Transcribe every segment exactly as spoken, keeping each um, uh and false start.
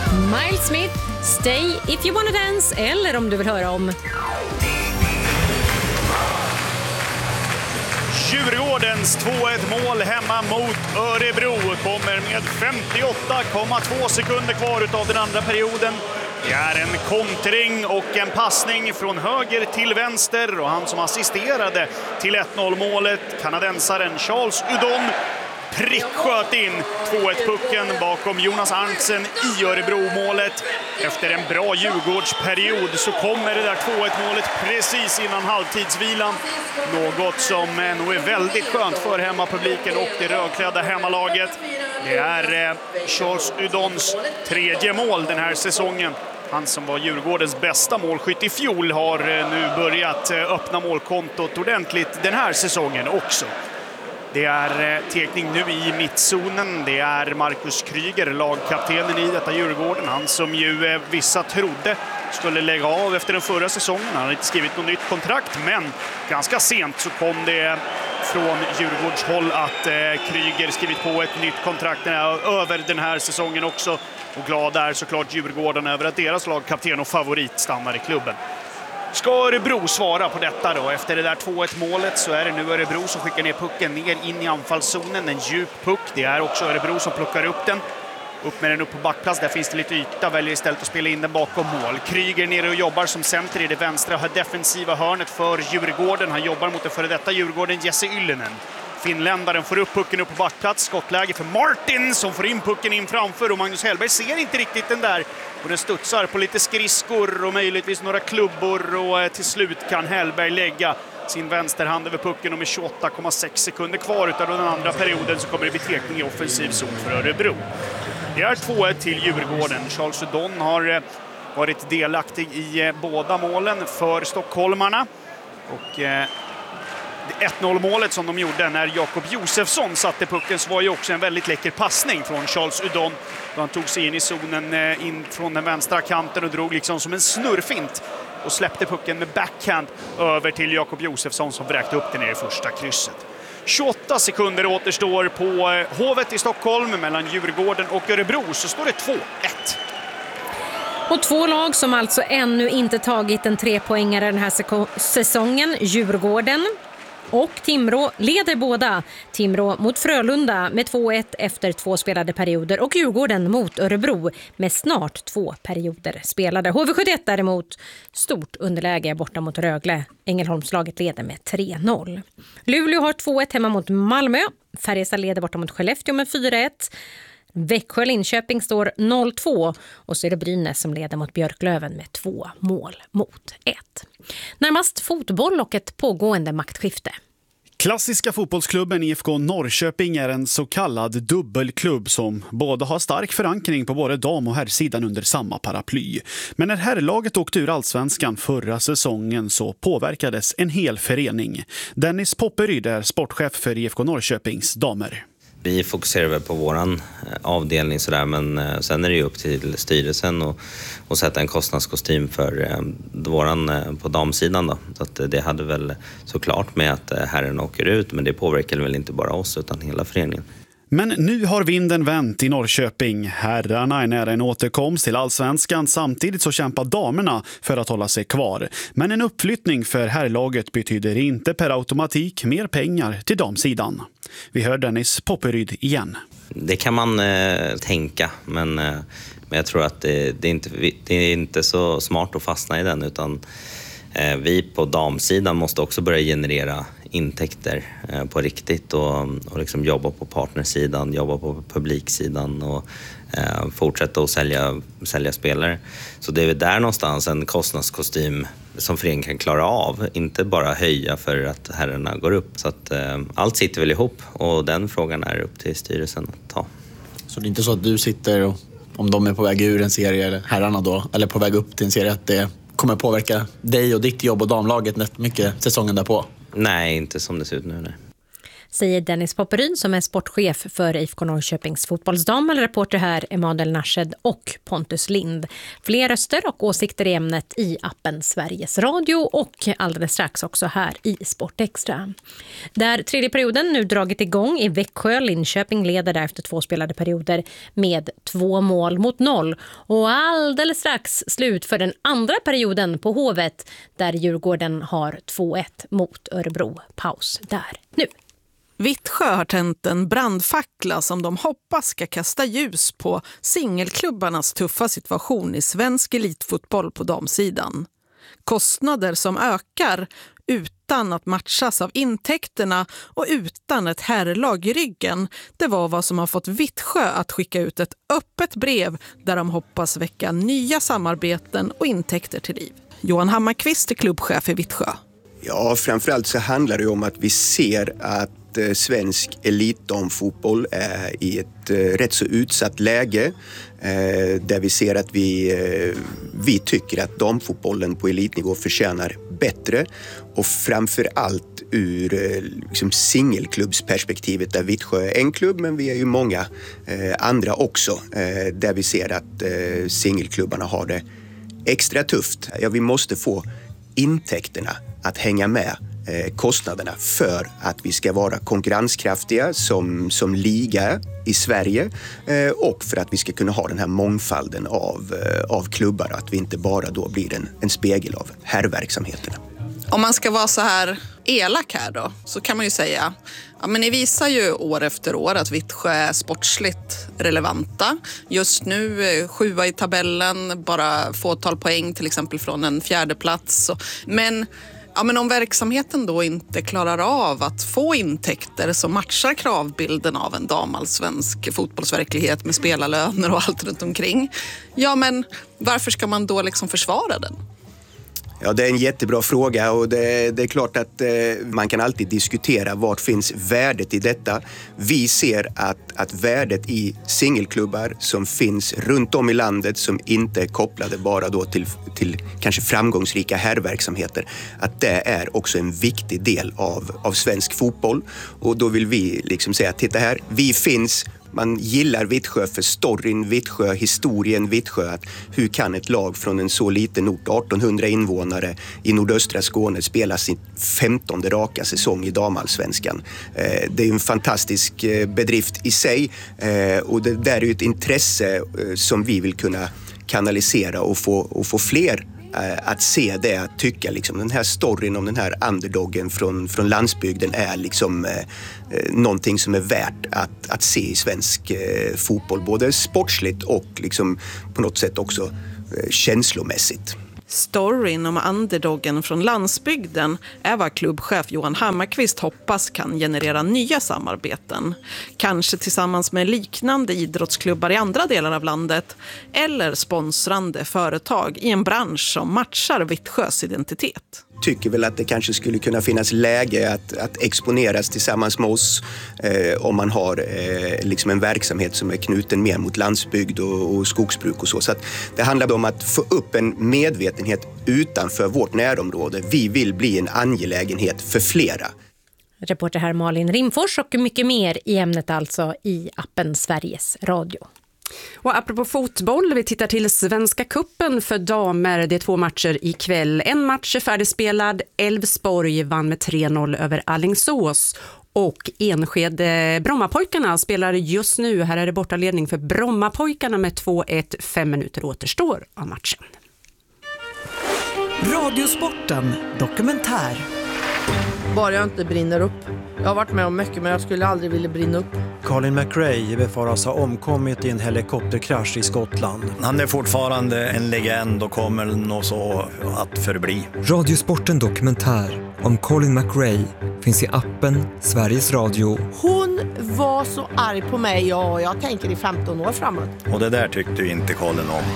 Miles Smith, Stay If You Wanna Dance, eller om du vill höra om Djurgårdens två ett mål hemma mot Örebro kommer med femtioåtta komma två sekunder kvar av den andra perioden. Det är en kontring och en passning från höger till vänster, och han som assisterade till ett noll målet, kanadensaren Charles Udon, pricksköt in två ett pucken bakom Jonas Arntzen i Örebro-målet. Efter en bra Djurgårdsperiod så kommer det där två ett målet precis innan halvtidsvilan. Något som nog är väldigt skönt för hemmapubliken och det rödklädda hemmalaget. Det är Charles Udons tredje mål den här säsongen. Han som var Djurgårdens bästa målskytt i fjol har nu börjat öppna målkontot ordentligt den här säsongen också. Det är tekning nu i mittzonen. Det är Marcus Kryger, lagkaptenen i detta Djurgården. Han som ju vissa trodde skulle lägga av efter den förra säsongen. Han har inte skrivit något nytt kontrakt, men ganska sent så kom det från Djurgårds håll att Kryger skrivit på ett nytt kontrakt över den här säsongen också. Och glad är såklart Djurgården över att deras lagkapten och favorit stannar i klubben. Ska Örebro svara på detta då? Efter det där två ett målet så är det nu Örebro som skickar ner pucken ner in i anfallszonen. En djup puck. Det är också Örebro som plockar upp den. Upp med den upp på backplats. Där finns det lite yta. Väljer istället att spela in den bakom mål. Kryger ner och jobbar som center i det vänstra defensiva hörnet för Djurgården. Han jobbar mot det före detta Djurgården, Jesse Yllinen. Finländaren får upp pucken upp på backplats. Skottläge för Martin som får in pucken in framför. Och Magnus Hellberg ser inte riktigt den där. Och den studsar på lite skridskor och möjligtvis några klubbor. Och till slut kan Hellberg lägga sin vänsterhand över pucken. Och med tjugoåtta komma sex sekunder kvar utav den andra perioden så kommer det bli tekning i offensiv zon för Örebro. Det är två ett till Djurgården. Charles Udon har varit delaktig i båda målen för stockholmarna. Och ett noll målet som de gjorde när Jakob Josefsson satte pucken så var ju också en väldigt läcker passning från Charles Udon. Då han tog sig in i zonen in från den vänstra kanten och drog liksom som en snurrfint och släppte pucken med backhand över till Jakob Josefsson som vräkte upp den ner i första krysset. tjugoåtta sekunder återstår på Hovet i Stockholm mellan Djurgården och Örebro, så står det två ett. Och två lag som alltså ännu inte tagit en trepoängare den här säsongen, Djurgården och Timrå, leder båda. Timrå mot Frölunda med två ett efter två spelade perioder och Djurgården mot Örebro med snart två perioder spelade. H V sjuttioett däremot stort underläge borta mot Rögle. Ängelholmslaget leder med tre noll. Luleå har två ett hemma mot Malmö. Färjestad leder borta mot Skellefteå med fyra ett. Växjö-Linköping står noll två och så är det Brynäs som leder mot Björklöven med två mål mot ett. Närmast fotboll och ett pågående maktskifte. Klassiska fotbollsklubben I F K Norrköping är en så kallad dubbelklubb som både har stark förankring på både dam- och herrsidan under samma paraply. Men när herrlaget åkte ur allsvenskan förra säsongen så påverkades en hel förening. Dennis Popperyd är sportchef för I F K Norrköpings damer. Vi fokuserar väl på våran avdelning sådär, men sen är det ju upp till styrelsen och, och sätta en kostnadskostym för eh, våran eh, på damsidan då. Så att det hade väl såklart med att herren åker ut, men det påverkar väl inte bara oss utan hela föreningen. Men nu har vinden vänt i Norrköping. Herrarna är nära en återkomst till allsvenskan, samtidigt så kämpar damerna för att hålla sig kvar. Men en uppflyttning för herrlaget betyder inte per automatik mer pengar till damsidan. Vi hör Dennis Popperyd igen. Det kan man eh, tänka, men, eh, men jag tror att det, det, är inte, det är inte så smart att fastna i den, utan eh, vi på damsidan måste också börja generera intäkter eh, på riktigt och, och liksom jobba på partnersidan, jobba på publiksidan och eh, fortsätta att sälja, sälja spelare. Så det är där någonstans en kostnadskostym som föreningen kan klara av, inte bara höja för att herrarna går upp. Så att eh, allt sitter väl ihop och den frågan är upp till styrelsen att ta. Så det är inte så att du sitter och om de är på väg ur en serie, eller herrarna då, eller på väg upp till en serie, att det kommer påverka dig och ditt jobb och damlaget mycket säsongen därpå? Nej, inte som det ser ut nu, nej. säger Dennis Popperyn som är sportchef för I F K Norrköpings fotbollsdam. Eller reporter här Emanuel Narshed och Pontus Lind. Fler röster och åsikter i ämnet i appen Sveriges Radio och alldeles strax också här i Sportextra. Där tredje perioden nu dragit igång i Växjö. Linköping leder där efter två spelade perioder med två mål mot noll. Och alldeles strax slut för den andra perioden på Hovet där Djurgården har två ett mot Örebro. Paus där nu. Vittsjö har tänt en brandfackla som de hoppas ska kasta ljus på singelklubbarnas tuffa situation i svensk elitfotboll på damsidan. Kostnader som ökar utan att matchas av intäkterna och utan ett herrlag i ryggen. Det var vad som har fått Vittsjö att skicka ut ett öppet brev där de hoppas väcka nya samarbeten och intäkter till liv. Johan Hammarkvist är klubbchef i Vittsjö. Ja, framförallt så handlar det om att vi ser att svensk elitdamfotboll är i ett rätt så utsatt läge där vi ser att vi, vi tycker att damfotbollen på elitnivå förtjänar bättre och framförallt ur liksom singelklubbsperspektivet där Vittsjö är en klubb men vi är ju många andra också där vi ser att singelklubbarna har det extra tufft. Ja, vi måste få intäkterna att hänga med kostnaderna för att vi ska vara konkurrenskraftiga som, som liga i Sverige och för att vi ska kunna ha den här mångfalden av, av klubbar och att vi inte bara då blir en, en spegel av herrverksamheterna. Om man ska vara så här elak här då så kan man ju säga ja, men ni visar ju år efter år att Vittsjö är sportsligt relevanta. Just nu sjua i tabellen, bara fåtal poäng till exempel från en fjärde plats. Men Ja, men om verksamheten då inte klarar av att få intäkter som matchar kravbilden av en damallsvensk fotbollsverklighet med spelarlöner och allt runt omkring. Ja, men varför ska man då liksom försvara den? Ja, det är en jättebra fråga och det, det är klart att eh, man kan alltid diskutera vart finns värdet i detta. Vi ser att, att värdet i singelklubbar som finns runt om i landet som inte är kopplade bara då till, till kanske framgångsrika herrverksamheter, att det är också en viktig del av, av svensk fotboll. Och då vill vi liksom säga, titta här, vi finns. Man gillar Vittsjö för storyn Vittsjö, historien Vittsjö. Att hur kan ett lag från en så liten ort, artonhundra invånare i nordöstra Skåne, spela sin femtonde raka säsong i damallsvenskan? Det är en fantastisk bedrift i sig och det där är ju ett intresse som vi vill kunna kanalisera och få, och få fler att se det, att tycka liksom den här storyn om den här underdoggen från, från landsbygden är liksom eh, någonting som är värt att, att se i svensk eh, fotboll, både sportsligt och liksom på något sätt också eh, känslomässigt. Storyn om underdoggen från landsbygden är vad klubbchef Johan Hammarkvist hoppas kan generera nya samarbeten. Kanske tillsammans med liknande idrottsklubbar i andra delar av landet eller sponsrande företag i en bransch som matchar Vittsjös identitet. Tycker väl att det kanske skulle kunna finnas läge att, att exponeras tillsammans med oss eh, om man har eh, liksom en verksamhet som är knuten mer mot landsbygd och, och skogsbruk och så. Så att det handlar om att få upp en medvetenhet utanför vårt närområde. Vi vill bli en angelägenhet för flera. Reporter här Malin Rimfors och mycket mer i ämnet alltså i appen Sveriges Radio. Och apropå fotboll, vi tittar till Svenska cupen för damer. Det är två matcher ikväll. En match är färdigspelad. Elfsborg vann med tre noll över Alingsås. Och Enskede Brommapojkarna spelar just nu. Här är det bortaledning för Brommapojkarna med två ett. Fem minuter återstår av matchen. Radiosporten dokumentär. Bara jag inte brinner upp. Jag har varit med om mycket men jag skulle aldrig vilja brinna upp. Colin McRae befaras ha omkommit i en helikopterkrasch i Skottland. Han är fortfarande en legend och kommer nog så att förbli. Radiosporten dokumentär om Colin McRae finns i appen Sveriges Radio. Hon var så arg på mig och jag tänker i femton år framåt. Och det där tyckte ju inte Colin om.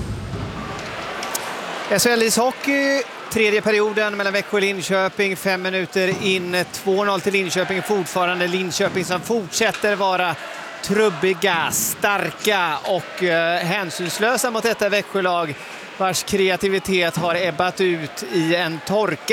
S H L-ishockey, tredje perioden mellan Växjö och Linköping, fem minuter in, två noll till Linköping, fortfarande Linköping som fortsätter vara trubbiga, starka och eh, hänsynslösa mot detta Växjölag vars kreativitet har ebbat ut i en torka.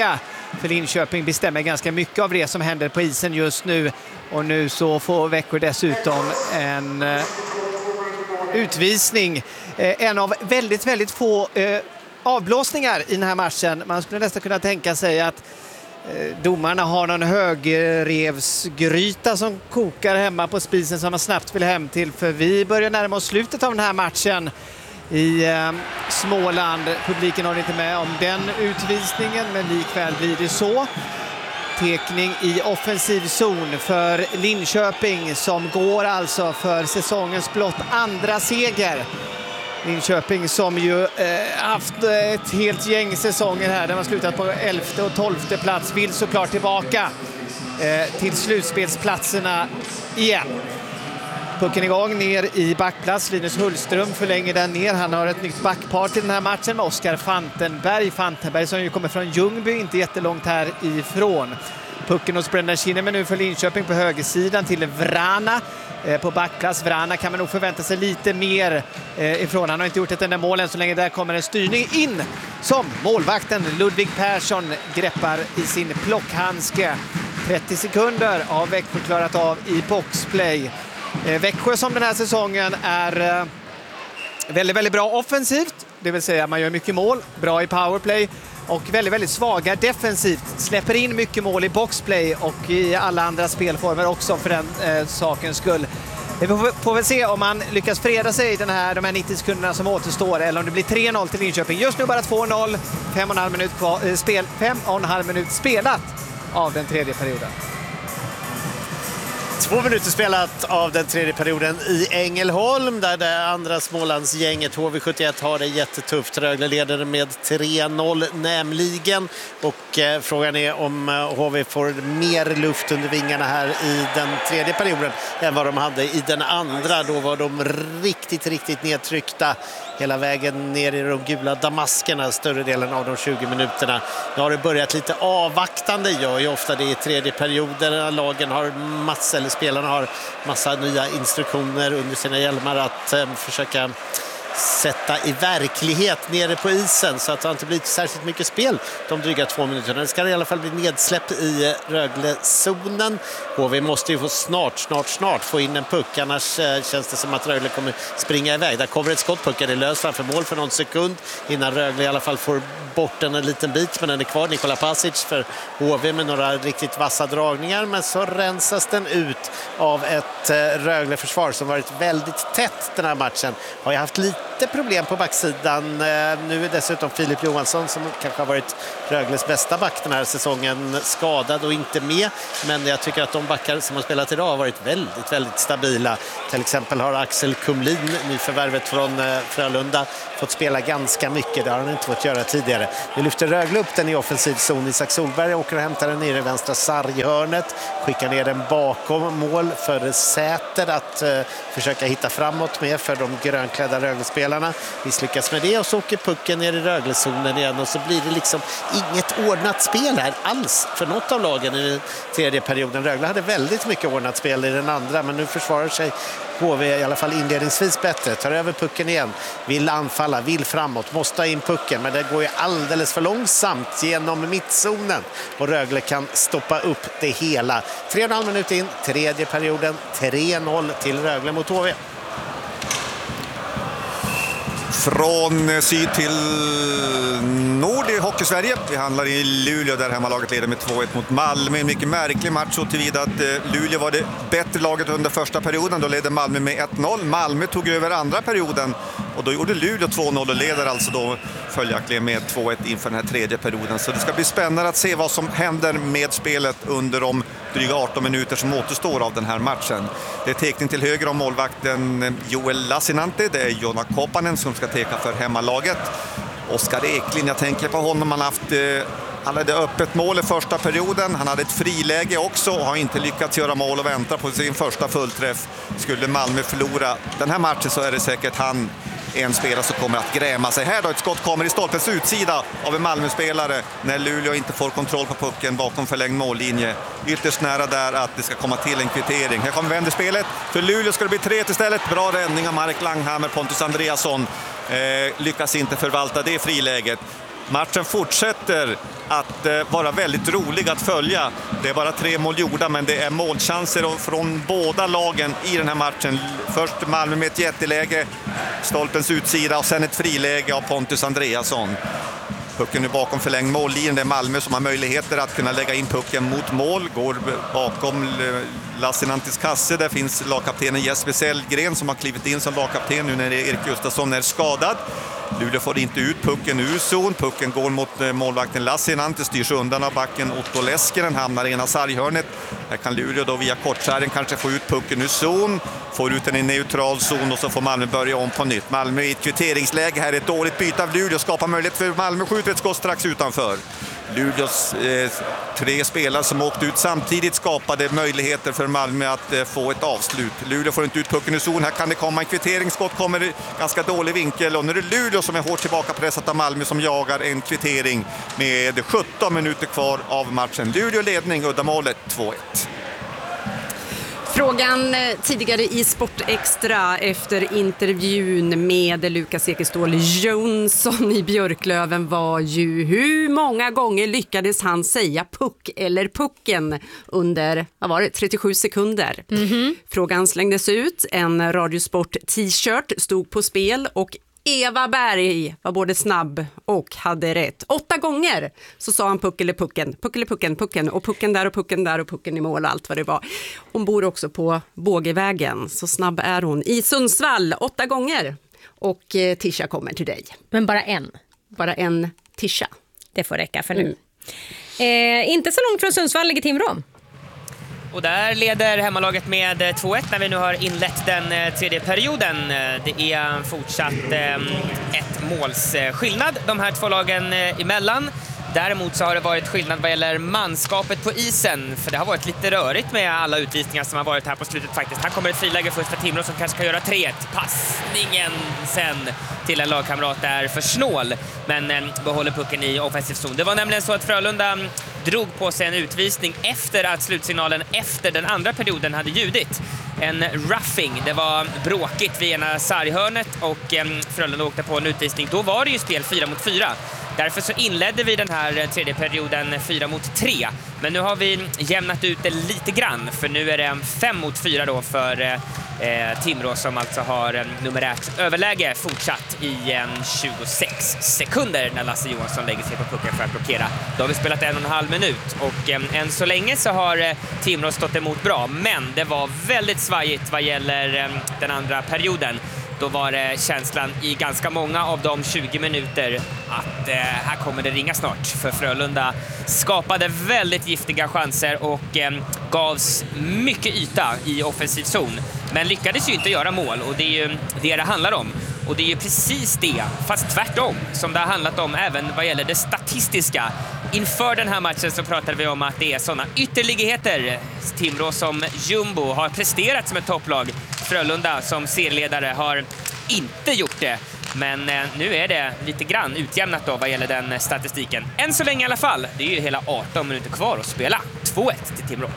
för Linköping bestämmer ganska mycket av det som händer på isen just nu. Och nu så får Växjö dessutom en eh, utvisning. Eh, en av väldigt, väldigt få eh, avblåsningar i den här matchen. Man skulle nästan kunna tänka sig att eh, domarna har någon högrevsgryta som kokar hemma på spisen som man snabbt vill hem till. För vi börjar närma oss slutet av den här matchen i eh, Småland. Publiken har inte med om den utvisningen, men likväl blir det så. Tekning i offensiv zon för Linköping som går alltså för säsongens blott andra seger. Linköping som ju eh, haft ett helt gäng säsonger här. Den har slutat på elfte och tolfte plats. Vill såklart tillbaka eh, till slutspelsplatserna igen. Pucken igång ner i backplats. Linus Hullström förlänger den ner. Han har ett nytt backpar till den här matchen med Oskar Fantenberg. Fantenberg som ju kommer från Ljungby, inte jättelångt härifrån. Pucken hos Brendan Kinnaman nu för Linköping på högersidan till Vrana. Eh, på backplats. Vrana kan man nog förvänta sig lite mer eh, ifrån. Han har inte gjort ett enda mål än så länge. Där kommer en styrning in som målvakten Ludvig Persson greppar i sin plockhandske. trettio sekunder har Växjö klarat av i boxplay. Eh, Växjö som den här säsongen är eh, väldigt, väldigt bra offensivt. Det vill säga man gör mycket mål, bra i powerplay och väldigt, väldigt svaga defensivt. Släpper in mycket mål i boxplay och i alla andra spelformer också för den eh, sakens skull. Vi får, får väl se om man lyckas freda sig den här, de här nittio sekunderna som återstår eller om det blir tre noll till Linköping. Just nu bara två noll, fem och en halv minut kvar, eh, spel, fem och en halv minut spelat av den tredje perioden. Två minuter spelat av den tredje perioden i Ängelholm där det andra Smålandsgänget H V sjuttioett har det jättetufft. Rögle leder med tre noll nämligen och eh, frågan är om eh, H V får mer luft under vingarna här i den tredje perioden än vad de hade i den andra. Då var de riktigt, riktigt nedtryckta hela vägen ner i de gula damaskerna större delen av de tjugo minuterna. Nu har det börjat lite avvaktande, gör ju ofta det i tredje perioden. Lagen har massa, eller spelarna har massa nya instruktioner under sina hjälmar att eh, försöka sätta i verklighet nere på isen så att det inte blir särskilt mycket spel de dryga två minuterna. Det ska i alla fall bli nedsläpp i Rögle-zonen. H V måste ju få snart, snart, snart få in en puck. Annars eh, känns det som att Rögle kommer springa iväg. Där kommer ett skott, pucken är lös framför mål för någon sekund innan Rögle i alla fall får bort den en liten bit, men den är kvar. Nikola Pasic för H V med några riktigt vassa dragningar, men så rensas den ut av ett eh, Rögle-försvar som varit väldigt tätt den här matchen. Har ju haft lite problem på backsidan. Nu är dessutom Filip Johansson, som kanske har varit Rögles bästa back den här säsongen, skadad och inte med. Men jag tycker att de backar som har spelat idag har varit väldigt, väldigt stabila. Till exempel har Axel Kumlin, nyförvärvet från Frölunda, fått spela ganska mycket. Det har han inte fått göra tidigare. Nu lyfter Rögle upp den i offensiv zon. Isak Solberg åker och hämtar den ner i vänstra sarghörnet. Skickar ner den bakom mål för Säter att uh, försöka hitta framåt med för de grönklädda Rögle-spelarna. Misslyckas med det och så åker pucken ner i Rögle-zonen igen och så blir det liksom inget ordnat spel här alls för något av lagen i den tredje perioden. Rögle hade väldigt mycket ordnat spel i den andra, men nu försvarar sig H V i alla fall inledningsvis bättre. Tar över pucken igen, vill anfalla, vill framåt, måste ha in pucken, men det går ju alldeles för långsamt genom mittzonen och Rögle kan stoppa upp det hela. Tre och en halv minut in, tredje perioden, tre noll till Rögle mot H V. Från syd till nord i Hockey-Sverige. Vi handlar i Luleå där hemmalaget leder med två ett mot Malmö. En mycket märklig match så tillvida att Luleå var det bättre laget under första perioden. Då ledde Malmö med ett noll. Malmö tog över andra perioden och då gjorde Luleå två noll och leder alltså då följaktligen med två ett inför den här tredje perioden. Så det ska bli spännande att se vad som händer med spelet under de dryga arton minuter som återstår av den här matchen. Det är tekning till höger om målvakten Joel Lassinantti. Det är Jonna Koppanen som ska teka för hemmalaget. Oskar Eklind, jag tänker på honom. Han, haft, eh, han hade öppet mål i första perioden. Han hade ett friläge också och har inte lyckats göra mål och väntar på sin första fullträff. Skulle Malmö förlora den här matchen så är det säkert han, en spelare som kommer att gräma sig. Här då ett skott kommer i stolpens utsida av en Malmö-spelare när Luleå inte får kontroll på pucken bakom förlängd mållinje. Ytterst nära där att det ska komma till en kvittering. Här kommer vänder spelet. För Luleå ska det bli tre istället. Bra räddning av Mark Langhammer. Pontus Andreasson eh, lyckas inte förvalta det friläget. Matchen fortsätter att eh, vara väldigt rolig att följa. Det är bara tre mål gjorda, men det är målchanser från båda lagen i den här matchen. Först Malmö med ett jätteläge, stolpens utsida, och sen ett friläge av Pontus Andreasson. Pucken är bakom förlängd mållinjen. Det är Malmö som har möjligheter att kunna lägga in pucken mot mål. Går bakom Lassinantis kasse. Där finns lagkaptenen Jesper Sellgren som har klivit in som lagkapten nu när Erik Gustafsson är skadad. Luleå får inte ut pucken ur zon. Pucken går mot målvakten Lassinantis, styrs undan av backen Otto Leskinen, hamnar i ena sarghörnet. Här kan Luleå då via kortsären kanske få ut pucken ur zon, får ut den i neutral zon, och så får Malmö börja om på nytt. Malmö i ett kvitteringsläge här, ett dåligt byte av Luleå skapar möjlighet för Malmö, skjuter ett skott strax utanför. Luleås eh, tre spelare som åkte ut samtidigt skapade möjligheter för Malmö att eh, få ett avslut. Luleå får inte ut pucken i zon. Här kan det komma en kvitteringsskott, kommer i ganska dålig vinkel, och nu är det Luleå som är hårt tillbakapressat av Malmö som jagar en kvittering med sjutton minuter kvar av matchen. Luleå ledning, uddamålet två ett. Frågan tidigare i Sportextra efter intervjun med Lukas Ekeståhl Jonsson i Björklöven var ju hur många gånger lyckades han säga puck eller pucken under, vad var det, trettiosju sekunder. Mm-hmm. Frågan slängdes ut, en Radiosport t-shirt stod på spel och Eva Berg var både snabb och hade rätt. Åtta gånger så sa han puck eller pucken, puck eller pucken, pucken och pucken där och pucken där och pucken i mål, allt vad det var. Hon bor också på Bågevägen, så snabb är hon. I Sundsvall, åtta gånger. Och eh, Tisha kommer till dig. Men bara en? Bara en Tisha. Det får räcka för nu. Mm. Eh, inte så långt från Sundsvall ligger Timrå. Och där leder hemmalaget med två ett när vi nu har inlett den tredje perioden. Det är fortsatt ett målsskillnad de här två lagen emellan. Däremot så har det varit skillnad vad gäller manskapet på isen. För det har varit lite rörigt med alla utvisningar som har varit här på slutet faktiskt. Här kommer ett friläge först för Timrå som kanske ska göra tre ett. Passningen sen till en lagkamrat är för snål. Men eh, behåller pucken i offensiv zon. Det var nämligen så att Frölunda drog på sig en utvisning efter att slutsignalen efter den andra perioden hade ljudit. En roughing. Det var bråkigt vid ena sarghörnet och eh, Frölunda åkte på en utvisning. Då var det ju spel fyra mot fyra. Därför så inledde vi den här tredje perioden fyra mot tre. Men nu har vi jämnat ut det lite grann. För nu är det fem mot fyra då för eh, Timrå som alltså har en numerärt överläge fortsatt i en tjugosex sekunder när Lasse Johansson lägger sig på pucken för att blockera. Då har vi spelat en och en halv minut och eh, än så länge så har eh, Timrå stått emot bra. Men det var väldigt svajigt vad gäller eh, den andra perioden. Då var det känslan i ganska många av de tjugo minuter att eh, här kommer det ringa snart. För Frölunda skapade väldigt giftiga chanser och eh, gavs mycket yta i offensiv zon. Men lyckades ju inte göra mål och det är ju det det handlar om. Och det är ju precis det, fast tvärtom, som det har handlat om även vad gäller det statistiska. Inför den här matchen så pratade vi om att det är sådana ytterligheter. Timrå som jumbo har presterat som ett topplag. Frölunda som serieledare har inte gjort det. Men eh, nu är det lite grann utjämnat då vad gäller den statistiken. Än så länge i alla fall. Det är ju hela arton minuter kvar att spela. två ett till Timrå.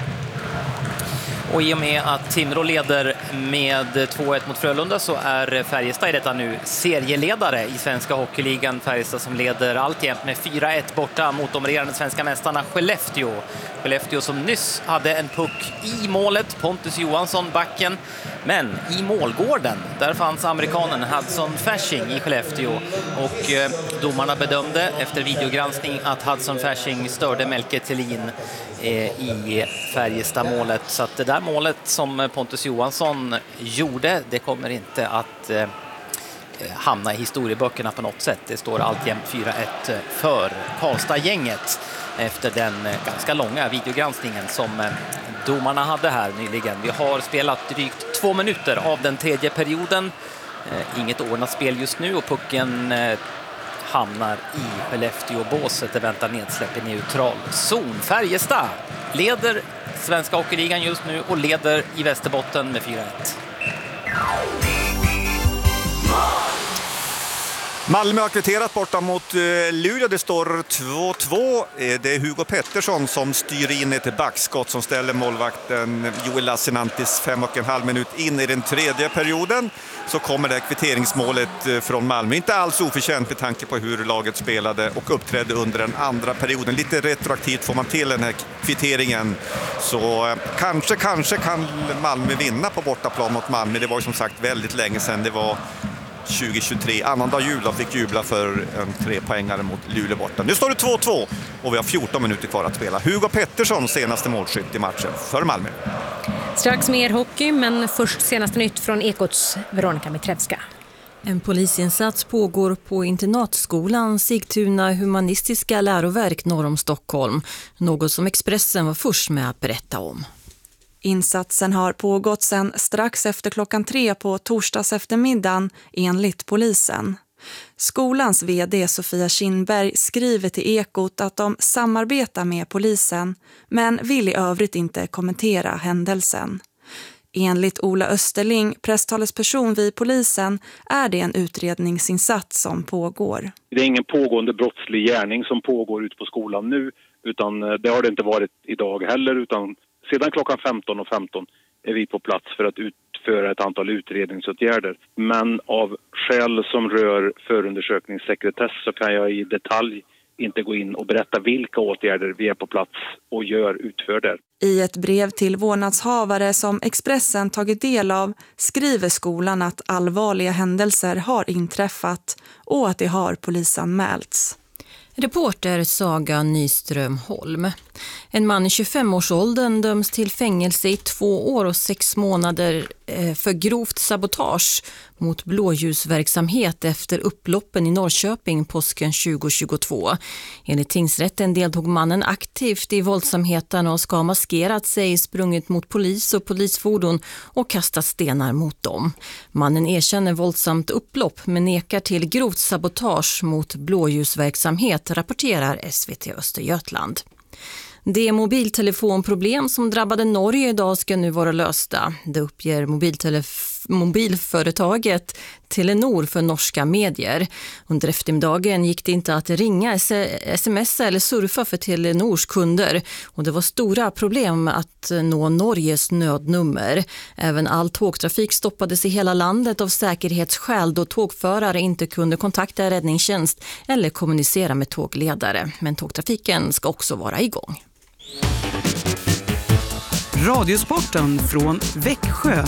Och i och med att Timrå leder med två ett mot Frölunda så är Färjestad i detta nu serieledare i svenska hockeyligan. Färjestad som leder alltjämt med fyra ett borta mot de regerande svenska mästarna Skellefteå. Skellefteå som nyss hade en puck i målet, Pontus Johansson, backen. Men i målgården, där fanns amerikanen Hudson Fasching i Skellefteå. Och eh, domarna bedömde efter videogranskning att Hudson Fasching störde Melke Thelin eh, i Färjestad-målet. Så att det där målet som Pontus Johansson gjorde, det kommer inte att eh, hamna i historieböckerna på något sätt. Det står alltjämt fyra ett för Karlstad-gänget efter den ganska långa videogranskningen som domarna hade här nyligen. Vi har spelat drygt två minuter av den tredje perioden. Inget ordnat spel just nu och pucken hamnar i Skellefteå-båset. Det väntar nedsläpp i neutral zon. Färjestad leder svenska hockeyligan just nu och leder i Västerbotten med fyra ett. Malmö har kvitterat borta mot Luleå. Det står två två. Det är Hugo Pettersson som styr in ett backskott som ställer målvakten Joel Lassinantis fem och en halv minut in i den tredje perioden. Så kommer det kvitteringsmålet från Malmö. Inte alls oförtjänt med tanke på hur laget spelade och uppträdde under den andra perioden. Lite retroaktivt får man till den här kvitteringen. Så kanske, kanske kan Malmö vinna på bortaplan mot Malmö. Det var ju som sagt väldigt länge sedan. Det var tjugo tjugotre. Annandag jul fick jubla för en trepoängare mot Luleå borta. Nu står det två två och vi har fjorton minuter kvar att spela. Hugo Pettersson senaste målskytt i matchen för Malmö. Strax mer hockey, men först senaste nytt från Ekots Veronica Mitrevska. En polisinsats pågår på internatskolan Sigtuna humanistiska läroverk norr om Stockholm. Något som Expressen var först med att berätta om. Insatsen har pågått sedan strax efter klockan tre på torsdags eftermiddagen enligt polisen. Skolans vd Sofia Kindberg skriver till Ekot att de samarbetar med polisen men vill i övrigt inte kommentera händelsen. Enligt Ola Österling, presstalesperson vid polisen, är det en utredningsinsats som pågår. Det är ingen pågående brottslig gärning som pågår ute på skolan nu, utan det har det inte varit idag heller, utan sedan klockan femton och femton är vi på plats för att utföra ett antal utredningsåtgärder. Men av skäl som rör förundersökningssekretess så kan jag i detalj inte gå in och berätta vilka åtgärder vi är på plats och gör utför där. I ett brev till vårdnadshavare som Expressen tagit del av skriver skolan att allvarliga händelser har inträffat och att det har polisanmälts. Reporter Saga Nyström Holm. En man i tjugofem-årsåldern döms till fängelse i två år och sex månader för grovt sabotage mot blåljusverksamhet efter upploppen i Norrköping påsken tjugo tjugotvå. Enligt tingsrätten deltog mannen aktivt i våldsamheten och ska ha maskerat sig, sprungit mot polis och polisfordon och kastat stenar mot dem. Mannen erkänner våldsamt upplopp men nekar till grovt sabotage mot blåljusverksamhet, rapporterar S V T Östergötland. De mobiltelefonproblem som drabbade Norge idag ska nu vara lösta. Det uppger mobiltelef- mobilföretaget Telenor för norska medier. Under eftermiddagen gick det inte att ringa, smsa eller surfa för Telenors kunder. Och det var stora problem att nå Norges nödnummer. Även all tågtrafik stoppades i hela landet av säkerhetsskäl då tågförare inte kunde kontakta räddningstjänst eller kommunicera med tågledare. Men tågtrafiken ska också vara igång. Radiosporten från Växjö.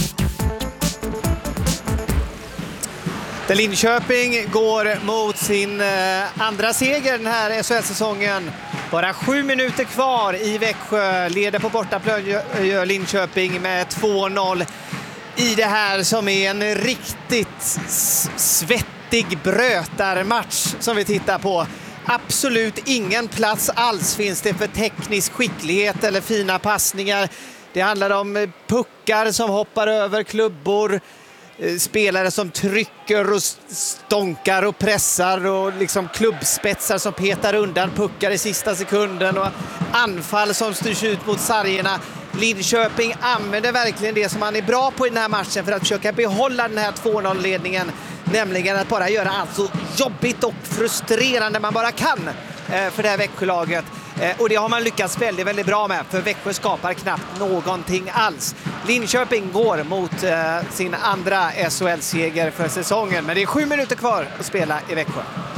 Där Linköping går mot sin eh, andra seger den här S H L-säsongen. Bara sju minuter kvar i Växjö. Leder på bortaplan gör Linköping med två noll i det här som är en riktigt svettig brötarmatch som vi tittar på. Absolut ingen plats alls finns det för teknisk skicklighet eller fina passningar. Det handlar om puckar som hoppar över klubbor, spelare som trycker och stonkar och pressar och liksom klubbspetsar som petar undan puckar i sista sekunden och anfall som styrs ut mot sargerna. Linköping använder verkligen det som man är bra på i den här matchen för att försöka behålla den här två noll-ledningen. Nämligen att bara göra allt så jobbigt och frustrerande man bara kan för det här Växjölaget. Och det har man lyckats väldigt, väldigt bra med. För Växjö skapar knappt någonting alls. Linköping går mot eh, sin andra S H L-seger för säsongen. Men det är sju minuter kvar att spela i Växjö.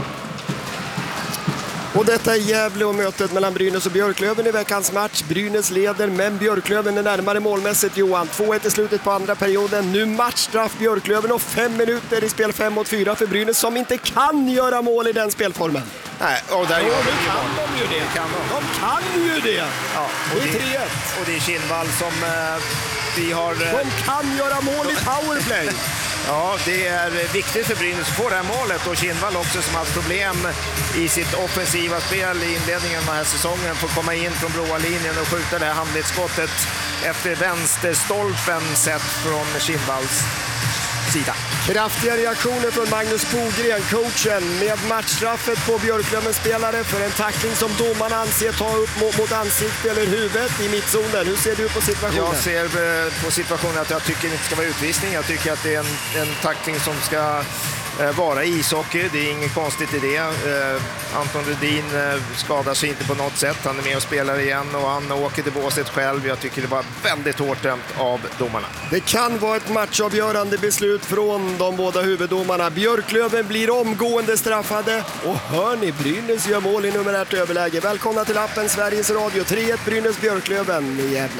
Och detta är Gävle och mötet mellan Brynäs och Björklöven i veckans match. Brynäs leder, men Björklöven är närmare målmässigt, Johan. två ett i slutet på andra perioden. Nu matchstraff Björklöven och fem minuter i spel fem mot fyra för Brynäs som inte kan göra mål i den spelformen. Nej, och där ja, gör de kan de ju det. det kan de. de kan ju det. Ja, och det är det, tre ett. och det är Kindvall som eh, vi har... Eh, de kan göra mål i powerplay. Ja, det är viktigt för Brynäs att få det här målet och Kindvall också som har haft problem i sitt offensiva spel i inledningen av den här säsongen får komma in från blåa linjen och skjuta det här handledsskottet efter vänsterstolpen sett från Kindvalls sida. Kraftiga reaktioner från Magnus Bogren, coachen, med matchstraffet på Björklövens spelare för en tackling som domarna anser ta upp mot, mot ansikte eller huvudet i mittzonen. Hur ser du på situationen? Jag ser på situationen att jag tycker det inte ska vara utvisning. Jag tycker att det är en, en tackling som ska vara ishockey. Det är inget konstigt i det. Anton Rudin skadar sig inte på något sätt. Han är med och spelar igen och han åker till båset själv. Jag tycker det var väldigt hårt dömt av domarna. Det kan vara ett matchavgörande beslut från de båda huvuddomarna. Björklöven blir omgående straffade och hör ni, Brynäs gör mål i numerärt överläge. Välkomna till appen Sveriges Radio. tre ett Brynäs Björklöven i Gävle.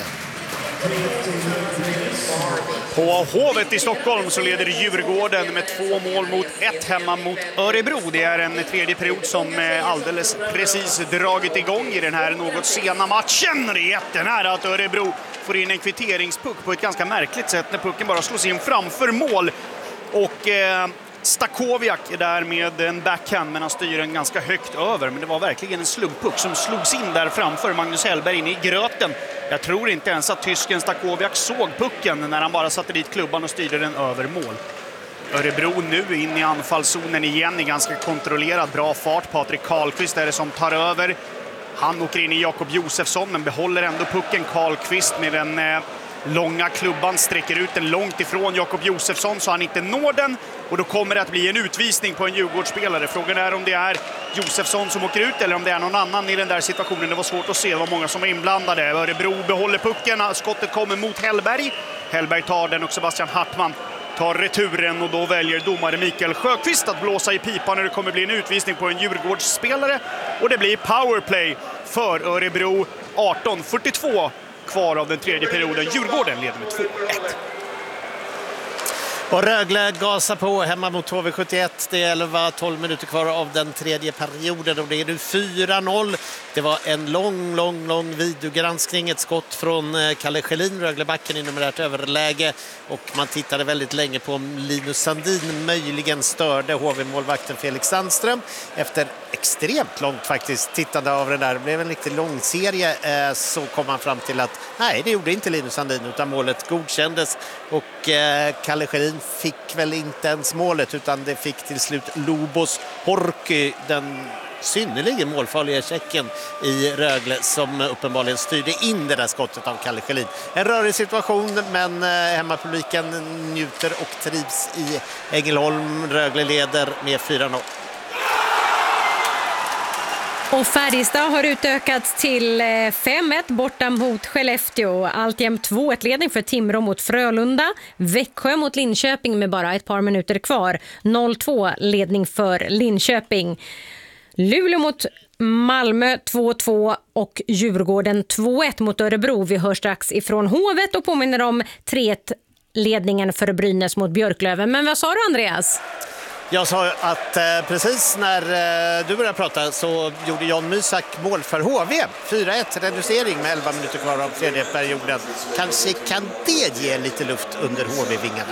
På Hovet i Stockholm så leder Djurgården med två mål mot ett hemma mot Örebro. Det är en tredje period som alldeles precis dragit igång i den här något sena matchen. Det är jättenära att Örebro får in en kvitteringspuck på ett ganska märkligt sätt när pucken bara slås in framför mål. Och eh, Stakowiak är där med en backhand, men han styr den ganska högt över. Men det var verkligen en slumppuck som slogs in där framför Magnus Hellberg in i gröten. Jag tror inte ens att tysken Stakowiak såg pucken när han bara satte dit klubban och styrde den över mål. Örebro nu in i anfallszonen igen i ganska kontrollerad, bra fart. Patrik Karlqvist är det som tar över. Han åker in i Jakob Josefsson men behåller ändå pucken. Karlqvist med den eh, långa klubban sträcker ut den långt ifrån Jakob Josefsson så han inte når den. Och då kommer det att bli en utvisning på en Djurgårdsspelare. Frågan är om det är Josefsson som åker ut eller om det är någon annan i den där situationen. Det var svårt att se, det var många som var inblandade. Örebro behåller pucken, skottet kommer mot Hellberg. Hellberg tar den och Sebastian Hartman tar returen och då väljer domare Mikael Sjöqvist att blåsa i pipan när det kommer bli en utvisning på en Djurgårdsspelare. Och det blir powerplay för Örebro. arton fyrtiotvå kvar av den tredje perioden. Djurgården leder med två ett. Och Rögle gasar på hemma mot H V sjuttioett. Det är elva tolv minuter kvar av den tredje perioden och det är nu fyra noll. Det var en lång, lång, lång videogranskning. Ett skott från Kalle Schelin, Röglebacken i numerärt överläge. Och man tittade väldigt länge på om Linus Sandin möjligen störde H V-målvakten Felix Sandström. Efter extremt långt faktiskt tittande av det där. Det blev en riktigt lång serie så kom man fram till att nej, det gjorde inte Linus Sandin utan målet godkändes. Och eh, Kalle Schelin fick väl inte ens målet utan det fick till slut Lobos Horky, den synnerligen målfarliga tjecken i Rögle som uppenbarligen styrde in det där skottet av Kalle Schelin. En rörig situation men eh, hemmapubliken njuter och trivs i Ängelholm. Rögle leder med fyra noll. Och Färjestad har utökats till fem ett borta mot Skellefteå. Alltjämt två ett ledning för Timrå mot Frölunda. Växjö mot Linköping med bara ett par minuter kvar. noll två ledning för Linköping. Luleå mot Malmö två två och Djurgården två ett mot Örebro. Vi hör strax ifrån Hovet och påminner om tre ett ledningen för Brynäs mot Björklöven. Men vad sa du, Andreas? Jag sa att eh, precis när eh, du började prata så gjorde Jan Mysak mål för H V. fyra ett reducering med elva minuter kvar av tredje perioden. Kanske kan det ge lite luft under H V-vingarna.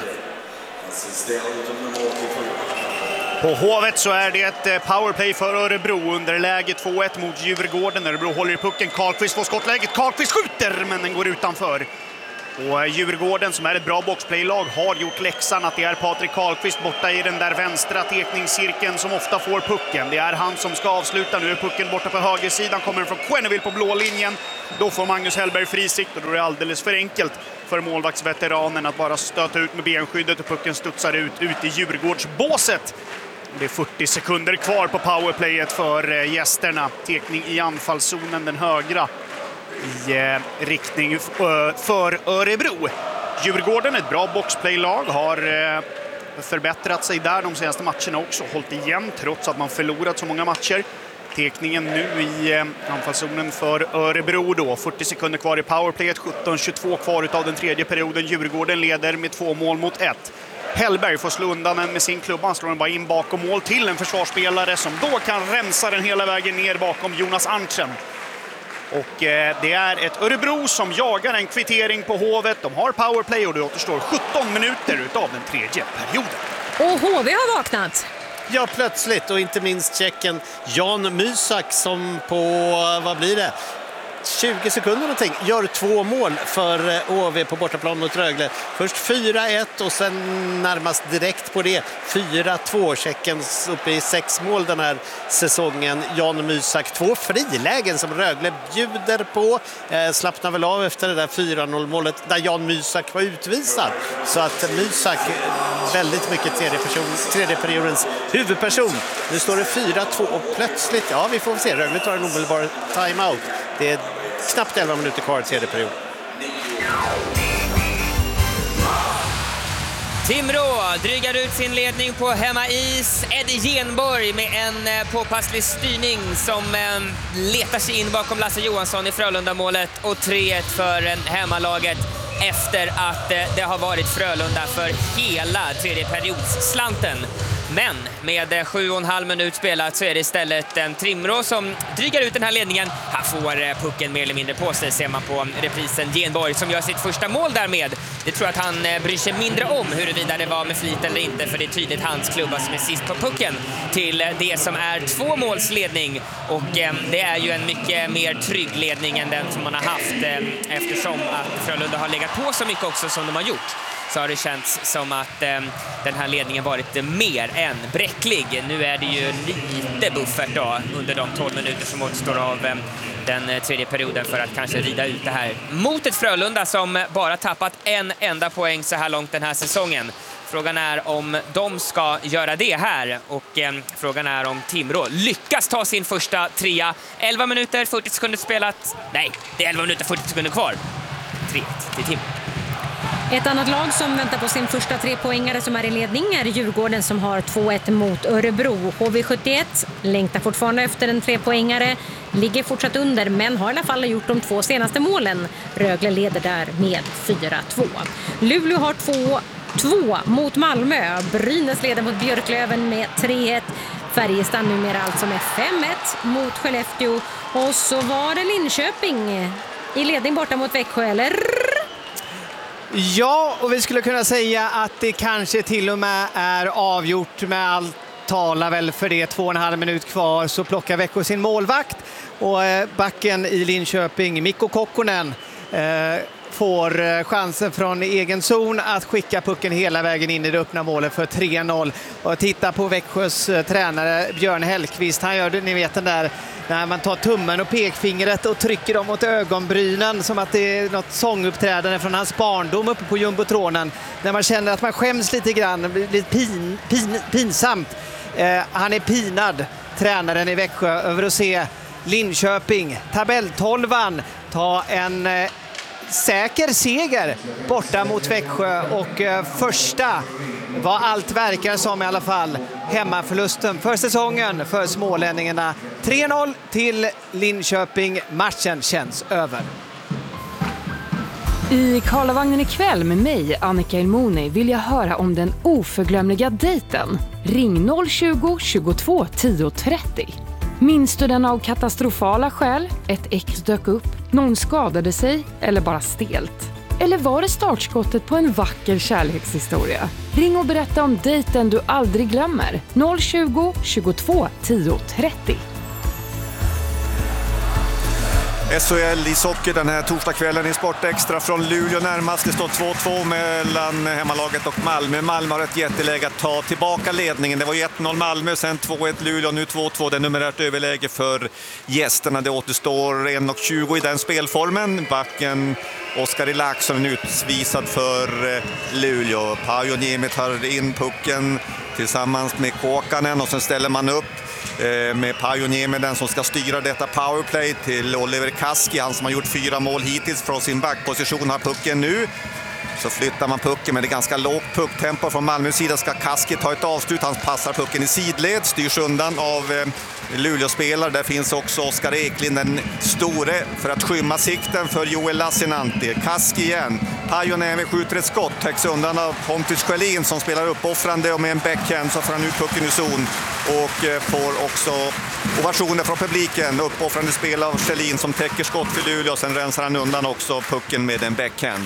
På Hovet så är det ett powerplay för Örebro under läge två ett mot Djurgården. Örebro håller i pucken, Karlqvist får skottläget. Karlqvist skjuter men den går utanför. Och Djurgården som är ett bra boxplaylag har gjort läxan att det är Patrik Karlqvist borta i den där vänstra tekningscirkeln som ofta får pucken. Det är han som ska avsluta. Nu är pucken borta på högersidan, kommer den från Quenneville på blå linjen. Då får Magnus Hellberg frisikt och då är det alldeles för enkelt för målvaktsveteranen att bara stöta ut med benskyddet och pucken studsar ut, ut i Djurgårdsbåset. Det är fyrtio sekunder kvar på powerplayet för gästerna. Tekning i anfallszonen, den högra i eh, riktning för Örebro. Djurgården, ett bra boxplaylag, har eh, förbättrat sig där de senaste matcherna också. Hållit igen trots att man förlorat så många matcher. Tekningen nu i eh, anfallszonen för Örebro då. fyrtio sekunder kvar i powerplayet, sjutton tjugotvå kvar av den tredje perioden. Djurgården leder med två mål mot ett. Hellberg får slå undan den med sin klubba. Han slår den bara in bakom mål till en försvarsspelare som då kan rensa den hela vägen ner bakom Jonas Arntzen. Och eh, det är ett Örebro som jagar en kvittering på Hovet. De har powerplay och det återstår sjutton minuter utav den tredje perioden. Och H V har vaknat. Ja, plötsligt och inte minst tjecken Jan Mysak som på, vad blir det? tjugo sekunder någonting gör två mål för Å V på bortaplan mot Rögle. Först fyra ett och sen närmast direkt på det fyra två. Tjeckens uppe i sex mål den här säsongen. Jan Mysak, två frilägen som Rögle bjuder på. Eh, slappnar väl av efter det där fyra noll målet där Jan Mysak var utvisad. Så att Mysak väldigt mycket tredje, person, tredje periodens huvudperson. Nu står det fyra två och plötsligt, ja vi får se, Rögle tar en omedelbar timeout. Det är knappt elva minuter kvar i tredje period. Timrå drygar ut sin ledning på hemmais. Eddie Genborg med en påpasslig styrning som letar sig in bakom Lasse Johansson i Frölunda-målet. Och tre ett för hemmalaget efter att det har varit Frölunda för hela tredje periodsslanten. Men med sju och en halv minut spelat så är det istället en Timrå som drygar ut den här ledningen. Han får pucken mer eller mindre på sig, ser man på reprisen. Genborg som gör sitt första mål därmed. Det tror jag att han bryr sig mindre om huruvida det var med flit eller inte, för det är tydligt hans klubba som är sist på pucken till det som är två målsledning. Och det är ju en mycket mer trygg ledning än den som man har haft, eftersom att Frölunda har legat på så mycket också som de har gjort. Så har det känts som att eh, den här ledningen varit mer än bräcklig. Nu är det ju lite buffert då under de tolv minuter som återstår av eh, den tredje perioden för att kanske rida ut det här mot ett Frölunda som bara tappat en enda poäng så här långt den här säsongen. Frågan är om de ska göra det här och eh, frågan är om Timrå lyckas ta sin första trea. elva minuter, fyrtio sekunder spelat. Nej, det är elva minuter, fyrtio sekunder kvar. tre ett till Timrå. Ett annat lag som väntar på sin första trepoängare som är i ledning är Djurgården som har två ett mot Örebro. H V sjuttioett längtar fortfarande efter en trepoängare, ligger fortsatt under men har i alla fall gjort de två senaste målen. Rögle leder där med fyra två. Luleå har två två mot Malmö. Brynäs leder mot Björklöven med tre ett. Färjestad numera alltså med fem ett mot Skellefteå. Och så var det Linköping i ledning borta mot Växjö, eller? Ja, och vi skulle kunna säga att det kanske till och med är avgjort med allt talar väl för det. Två och en halv minut kvar så plockar Växjö sin målvakt och backen i Linköping, Mikko Kokkonen, eh, får chansen från egen zon att skicka pucken hela vägen in i det öppna målet för tre noll. Och titta på Växjös tränare Björn Hellqvist, han gör det, ni vet den där när man tar tummen och pekfingret och trycker dem mot ögonbrynen som att det är något sånguppträdande från hans barndom uppe på jumbotronen. När man känner att man skäms lite grann, blir lite pin, pin, pinsamt. Eh, han är pinad, tränaren i Växjö, över att se Linköping, tabelltolvan, ta en eh, säker seger borta mot Växjö och eh, första, vad allt verkar som i alla fall, hemmaförlusten för säsongen för smålänningarna. tre noll till Linköping. Matchen känns över. I Karlavagnen ikväll med mig, Annika Ilmoni, vill jag höra om den oförglömliga dejten. Ring noll tjugo, tjugotvå, tio, trettio. Minns du den av katastrofala skäl? Ett ex dök upp, någon skadade sig eller bara stelt? Eller var det startskottet på en vacker kärlekshistoria? Ring och berätta om dejten du aldrig glömmer. noll tjugo, tjugotvå, tio, trettio. S H L i socker den här torsdagskvällen i Sport Extra från Luleå närmast. Det står två två mellan hemmalaget och Malmö. Malmö har ett jätteläge att ta tillbaka ledningen. Det var ett noll Malmö, sen två ett Luleå, nu två två. Det är numerärt överläge för gästerna. Det återstår en tjugo i den spelformen. Backen Oskar Ilaksson är utvisad för Luleå. Pajoniemi tar in pucken tillsammans med Kåkanen och sen ställer man upp med Pajoniemi, den som ska styra detta powerplay, till Oliver Kaski, han som har gjort fyra mål hittills från sin backposition, har pucken nu. Så flyttar man pucken med det ganska lågt pucktempo från Malmös sida. Ska Kaski ta ett avslut, han passar pucken i sidled, styrs undan av eh, Luleå-spelare. Där finns också Oskar Eklind, den store, för att skymma sikten för Joel Lassinantti. Kaski igen, Pajoniemi skjuter ett skott, täcks undan av Pontus Sjölin som spelar uppoffrande, och med en backhand så får han ut pucken i zon och eh, får också ovationer från publiken. Uppoffrande spel av Sjölin som täcker skott för Luleå, sen rensar han undan också pucken med en backhand.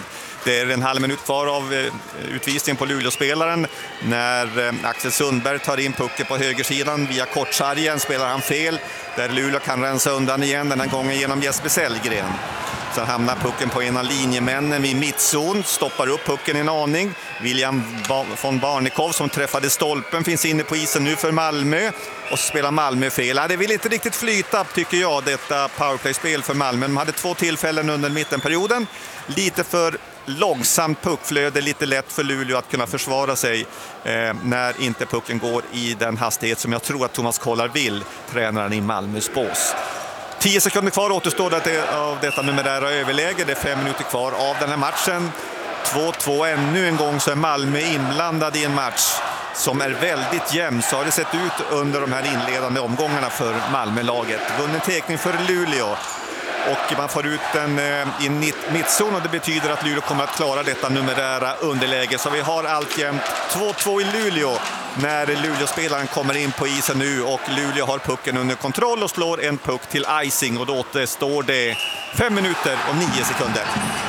Det är en halv minut kvar av eh, utvisningen på Luleå-spelaren när eh, Axel Sundberg tar in pucken på högersidan via kortsargen. Spelar han fel där Luleå kan rensa undan igen, den här gången genom Jesper Sellgren. Sen hamnar pucken på en av linjemännen vid mittzon, stoppar upp pucken en aning. William von Barnikov som träffade stolpen finns inne på isen nu för Malmö. Och så spelar Malmö fel. Det vill inte riktigt flyta tycker jag, detta powerplay-spel för Malmö. De hade två tillfällen under mittenperioden. Lite för långsamt puckflöde, lite lätt för Luleå att kunna försvara sig eh, när inte pucken går i den hastighet som jag tror att Thomas Kollar vill, tränaren i Malmös bås. Tio sekunder kvar återstår det av detta numerära överläge. Det är fem minuter kvar av den här matchen. två två ännu en gång så är Malmö inblandad i en match som är väldigt jämn. Så har det sett ut under de här inledande omgångarna för Malmö-laget. Vunnen tekning för Luleå. Och man får ut den i mittzon och det betyder att Luleå kommer att klara detta numerära underläge. Så vi har alltjämt två två i Luleå när Luleå-spelaren kommer in på isen nu och Luleå har pucken under kontroll och slår en puck till icing och då återstår det fem minuter och nio sekunder.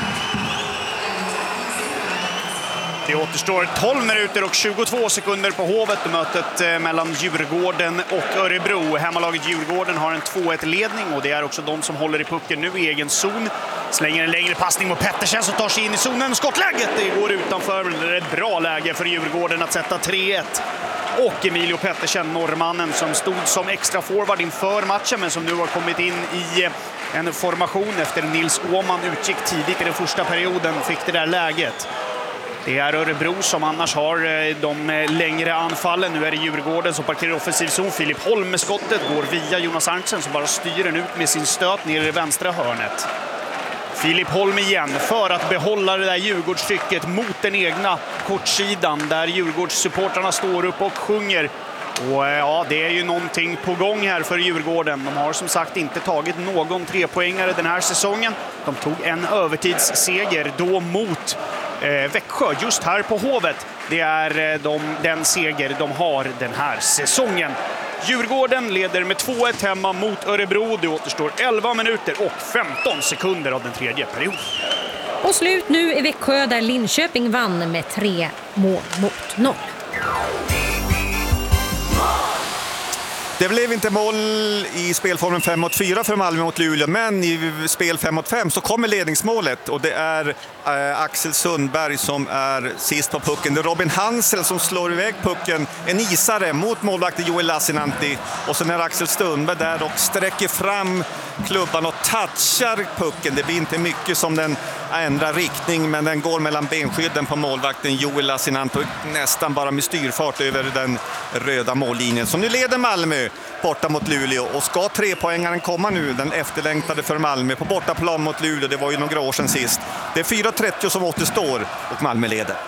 Det återstår tolv minuter och tjugotvå sekunder på Hovet i mötet mellan Djurgården och Örebro. Hemmalaget Djurgården har en två ett-ledning och det är också de som håller i pucken nu i egen zon. Slänger en längre passning mot Pettersen som tar sig in i zonen. Skottläget det går utanför, men det är ett bra läge för Djurgården att sätta tre ett. Och Emilio Pettersen, norrmannen som stod som extra forward inför matchen men som nu har kommit in i en formation efter Nils Åman utgick tidigt i den första perioden, fick det där läget. Det är Örebro som annars har de längre anfallen. Nu är det Djurgården som parkerar offensiv zon. Filip Holm med skottet går via Jonas Arntzen som bara styr den ut med sin stöt ner i det vänstra hörnet. Filip Holm igen för att behålla det där Djurgårdstrycket mot den egna kortsidan där Djurgårdssupportrarna står upp och sjunger. Och ja, det är ju någonting på gång här för Djurgården. De har som sagt inte tagit någon trepoängare den här säsongen. De tog en övertidsseger då mot eh, Växjö just här på Hovet. Det är eh, de, den seger de har den här säsongen. Djurgården leder med två ett hemma mot Örebro. Det återstår elva minuter och femton sekunder av den tredje perioden. Och slut nu i Växjö där Linköping vann med tre mål mot noll. Det blev inte mål i spelformen fem mot fyra för Malmö mot Luleå, men i spel fem mot fem så kommer ledningsmålet och det är eh, Axel Sundberg som är sist på pucken. Det är Robin Hansel som slår iväg pucken, en isare mot målvakten Joel Lassinantti och sen är Axel Sundberg där och sträcker fram klubban och touchar pucken. Det blir inte mycket som den ändrar riktning, men den går mellan benskydden på målvakten Joel Lassinantti nästan bara med styrfart över den röda mållinjen. Så nu leder Malmö borta mot Luleå och ska trepoängaren komma nu, den efterlängtade för Malmö på bortaplan mot Luleå. Det var ju några år sedan sist. Det är fyra trettio som återstår och Malmö leder.